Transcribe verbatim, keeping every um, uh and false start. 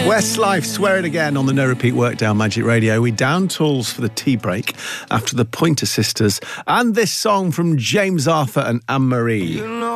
Westlife, Swear It Again on the No Repeat Workdown Magic Radio. We down tools for the tea break after the Pointer Sisters and this song from James Arthur and Anne-Marie.